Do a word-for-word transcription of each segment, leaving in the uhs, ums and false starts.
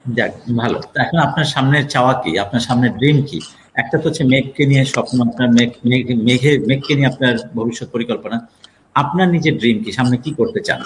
যাক ভালো। তো এখন আপনার সামনের চাওয়া কি? আপনার সামনের ড্রিম কি? একটা তো হচ্ছে মেঘকে নিয়ে স্বপ্ন, আপনার মেঘ মেঘ মেঘে মেঘকে নিয়ে আপনার ভবিষ্যৎ পরিকল্পনা। আপনার নিজের ড্রিম কি? সামনে কি করতে চান?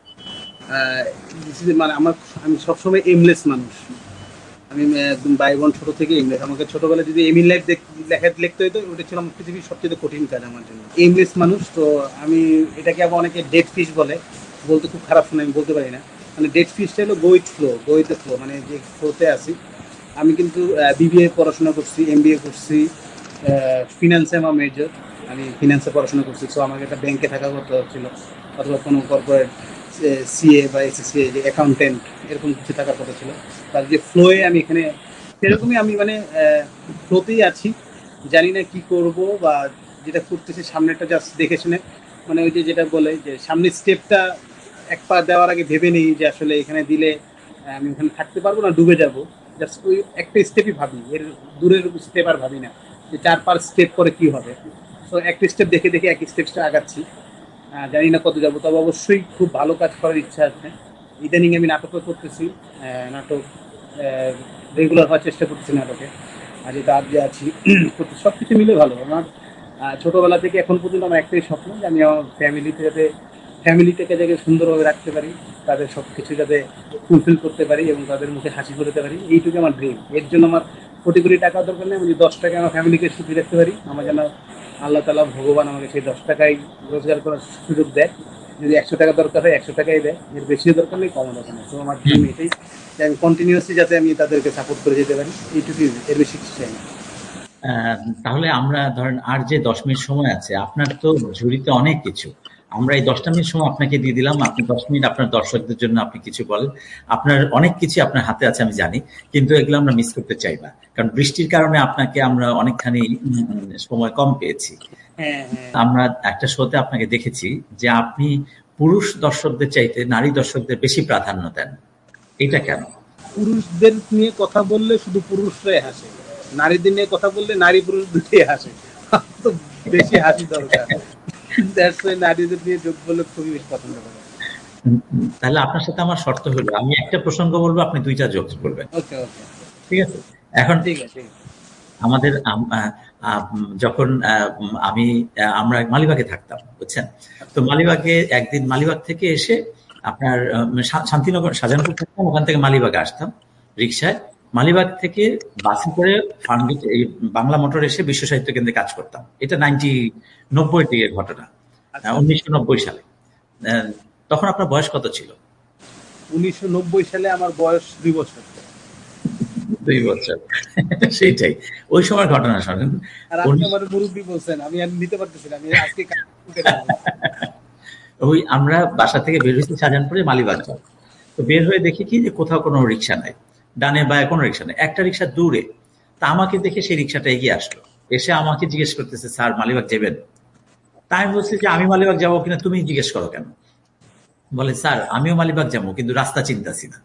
আ দিস ইজ মানে আমার আমি সবসময় এমলেস মানুষ। আমি ম্যা একদম বাই বর্ন ছোট থেকেই এমলেস। আমাকে ছোটবেলায় যদি এম ইন লাইফ দেখ লেখা লিখতে হইতো, ওটা ছিল আমার পৃথিবীর সবচেয়ে কঠিন কাজ আমার জন্য। এমলেস মানুষ তো আমি এটাকে আবার অনেকে ডেড ফিশ বলে। বলতে খুব খারাপ শুনে আমি বলতে পারি না। মানে ডেড ফিশটা হলো go with flow, go with the flow মানে যে ফ্লোতে আছি। আমি কিন্তু আ বিবিএ পড়াশোনা করছি, এমবিএ করছি, আ ফিন্যান্সে আমার মেজর। আমি ফিন্যান্সে পড়াশোনা করছি। সো আমাকে একটা ব্যাংকে থাকা কথা হচ্ছিল অথবা কোনো কর্পোরেট এ সিএ বা এসিসিএ যে অ্যাকাউন্টেন্ট এরকম কিছু থাকার কথা ছিল। তার যে ফ্লোয়ে আমি এখানে সেরকমই আমি মানে অ্যা ফ্লোতেই আছি। জানি না কি করব বা যেটা করতেছি সামনেরটা জাস্ট দেখে শুনে মানে ওই যে যেটা বলে যে সামনের স্টেপটা এক পা দেওয়ার আগে ভেবে নেই যে আসলে এখানে দিলে আহ, আমি ওখানে থাকতে পারবো না ডুবে যাব। জাস্ট ওই একটা স্টেপই ভাবি, এর দূরের স্টেপ আর ভাবি না যে চার পাঁচ স্টেপ করে কি হবে। তো একটা স্টেপ দেখে দেখে এক স্টেপটা আগাচ্ছি। আহ, জানি না কত যাবো, তবে অবশ্যই খুব ভালো কাজ করার ইচ্ছা আছে। ইদানিং আমি নাটকও করতেছি, আহ, নাটক রেগুলার হওয়ার চেষ্টা করতেছি নাটকে। আর যেটা আজ যে আছি করতে সব কিছু মিলে ভালো আমার। আহ, ছোটবেলা থেকে এখন পর্যন্ত আমার একটাই স্বপ্ন যে আমি আমার ফ্যামিলিতে যাতে ফ্যামিলিটাকে যাতে সুন্দরভাবে রাখতে পারি, তাদের সব কিছু যাতে ফুলফিল করতে পারি এবং তাদের মুখে হাসি করতে পারি, এইটুকু আমার ড্রিম। এর জন্য আমার কোটি কোটি টাকা দরকার নেই, আমি যদি দশ টাকা আমার ফ্যামিলিকে সুখী রাখতে পারি, আমার যেন আল্লাহ তালা ভগবান আমাকে সেই দশ টাকায় রোজগার করার সুযোগ দেয়। যদি একশো টাকা দরকার হয় একশো টাকাই দেয়, এর বেশিও দরকার নেই কমও দরকার নেই। তো আমার ড্রিম এটাই যে আমি কন্টিনিউয়াসলি যাতে আমি তাদেরকে সাপোর্ট করে যেতে পারি, এইটুকুই, এর বেশি কিছু চাই না। আহ, তাহলে আমরা ধরেন আর যে দশ মিনিট সময় আছে, আপনার তো ঝুড়িতে অনেক কিছু। আমরা এই দশটা মিনিট সময় আপনাকে দিয়ে দিলাম, আপনি দশ মিনিট আপনার দর্শকদের জন্য আপনি কিছু বলেন। আপনার অনেক কিছু আপনার হাতে আছে আমি জানি, কিন্তু এগুলো আমরা মিস করতে চাই না, কারণ বৃষ্টির কারণে আপনাকে আমরা অনেকখানি উম, সময় কম পেয়েছি। হ্যাঁ হ্যাঁ। আমরা একটা শোতে আপনাকে দেখেছি যে আপনি পুরুষ দর্শকদের চাইতে নারী দর্শকদের বেশি প্রাধান্য দেন। এটা কেন? পুরুষদের নিয়ে কথা বললে শুধু পুরুষরাই হাসে, নারীদের নিয়ে কথা বললে নারী পুরুষ দুটোই হাসে। তো বেশি হাসি দরকার। দ্যাটস ওয়াই নারীদের নিয়ে যোগ বলে খুবই বেশি পছন্দ করে। উম, উম, তাহলে আপনার সাথে আমার শর্ত হলো আমি একটা প্রসঙ্গ বলবো, আপনি দুইটা জোকস বলবেন। ওকে ওকে। ঠিক আছে? এখন ঠিক আছে। আমাদের আম- আহ, আহ, উম, যখন আহ, উম, আমি আহ, আমরা মালিবাগে থাকতাম, বুঝছেন? তো মালিবাগে একদিন মালিবাগ থেকে এসে আপনার আহ, শা- শান্তিনগর শাহজাহানপুর থাকতাম, ওখান থেকে মালিবাগে আসতাম রিক্সায়। মালিবাগ থেকে বাসে করে ফার্মগেট এই বাংলা মোটর এসে বিশ্ব সাহিত্য কেন্দ্রে কাজ করতাম। এটা নাইনটি নব্বই দিকের ঘটনা, আচ্ছা আচ্ছা। উনিশশো নব্বই সালে। আহ, তখন আপনার বয়স কত ছিল? উনিশশো নব্বই সালে আমার বয়স দুই বছর। দুই বছর। সেইটাই, ওই সময় ঘটনা শোনেন। আর আপনি উনিশ আমার মুরব্বী বলছেন, আমি আর নিতে পারতেছি না, আমি আজকে কেটে বলছি। ওই আমরা বাসা থেকে বের হয়েছি শাহজাহানপুরে মালিবাগ যাব। তো বের হয়ে দেখি কি যে কোথাও কোনো রিক্সা নাই, ডানে বায়ে কোনো রিক্সা নেই, একটা রিক্সা দূরে। তা আমাকে দেখে সেই রিক্সাটা এগিয়ে আসলো, এসে আমাকে জিজ্ঞেস করতেছে, স্যার মালিবাগ যাবেন? তা আমি বলছি যে আমি মালিবাগ যাবো কিনা তুমি জিজ্ঞেস করো কেন? বলে, স্যার আমিও মালিবাগ যাবো কিন্তু রাস্তা চিনতাছি না,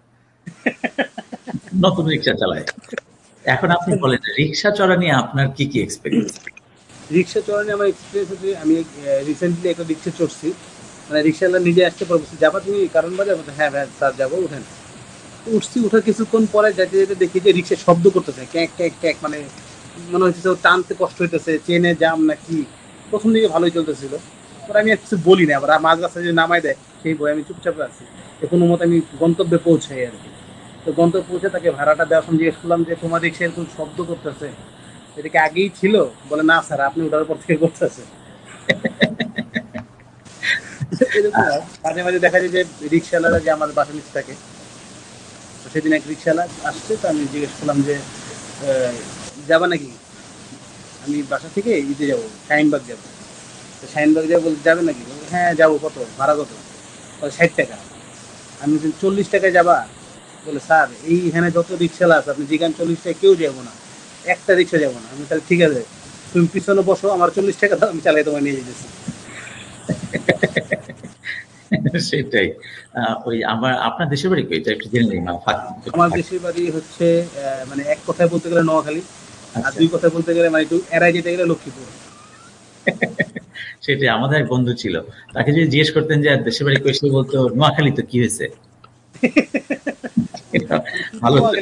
নতুন রিক্সা চালায়। এখন আপনি বলেন রিক্সা চড়া নিয়ে আপনার কি কি এক্সপিরিয়েন্স? রিক্সা চড়ানো আমার এক্সপিরিয়েন্স হচ্ছে, আমি রিসেন্টলি একটা রিক্সা চড়ছি। মানে রিক্সাওয়ালা নিজে আসতে পারবো, যাবা তুমি কারণ বাজার? হ্যাঁ হ্যাঁ স্যার যাবো, উঠেন। উঠছি, উঠার কিছুক্ষণ পরে যেতে যেতে দেখি যে রিক্সা শব্দ করতেছে, ক্যাঁক ক্যাঁক ক্যাঁক, মানে মনে হচ্ছে ও টানতে কষ্ট হইতেছে, চেনে জাম না কি। প্রথম দিকে ভালোই চলতেছিল, পরে আমি আর কিছু বলি না, আবার মাঝ রাস্তায় যদি নামাই দেয় সেই বই আমি চুপচাপ আছি। তো কোনো মতো আমি গন্তব্যে পৌঁছাই আর কি। তো গন্তব্যে পৌঁছে তাকে ভাড়াটা দেওয়ার সময় জিজ্ঞেস করলাম যে তোমার রিক্সা এরকম শব্দ করতেছে, এটা কি আগেই ছিল? বলে না স্যার, আপনি ওঠার পর থেকে করতেছে। এরকম হয়। মাঝে মাঝে দেখা যায় যে রিক্সাওয়ালারা যে আমার বাসা নিচে থাকে, তো সেদিন এক রিক্সাওয়ালা আসছে, তো আমি জিজ্ঞেস করলাম যে আহ, যাবা নাকি? আমি বাসা থেকে ইতে যাবো, শাহিনবাগ যাবো। তো শাহিনবাগ যাবো, বলতে যাবে নাকি? বলছে, হ্যাঁ যাবো। কত ভাড়া কত? বলে, ষাট টাকা। আমি বলছি, চল্লিশ টাকায় যাবা? বলে স্যার এইখানে যত রিক্সাওয়ালা আছে আপনি যেখানে চল্লিশ টাকা কেউ যাবো না, একটা রিক্সা যাবো না। আমি তাহলে ঠিক আছে, তুমি পিছনে বসো, আমার চল্লিশ টাকা দাও, আমি চালাই তোমায় নিয়ে যেতেছি। সেটাই। আহ, ওই আমার আপনার দেশের বাড়ি কই এটা একটু জেনে নিই না, ফাঁক- একটু আমার ফাঁক- দেশের বাড়ি হচ্ছে আহ, মানে এক কথায় বলতে গেলে নোয়াখালী, আর আচ্ছা, দুই কথায় বলতে গেলে মানে একটু এড়াই যেতে গেলে লক্ষ্মীপুর। সেটাই। আমাদের এক বন্ধু ছিল, তাকে যদি জিজ্ঞেস করতেন যে দেশের বাড়ি কই, সে বলতো নোয়াখালী, তো কি হয়েছে? এটা শুধু ভালো তো। নোয়াখালী